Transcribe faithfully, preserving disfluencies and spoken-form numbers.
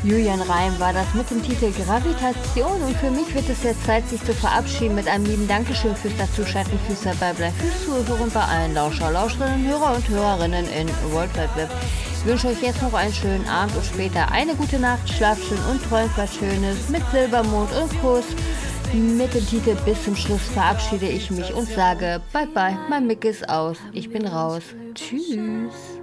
Julian Reim war das mit dem Titel Gravitation und für mich wird es jetzt Zeit, sich zu verabschieden mit einem lieben Dankeschön fürs Dazuschalten, fürs Dabeibleiben, fürs Zuhören bei allen Lauscher, Lauscherinnen, Hörer und Hörerinnen in World Wide Web. Ich wünsche euch jetzt noch einen schönen Abend und später eine gute Nacht, schlaft schön und träumt was Schönes mit Silbermond und Kuss. Mit dem Titel Bis zum Schluss verabschiede ich mich und sage Bye bye, mein Mick ist aus, ich bin raus. Tschüss.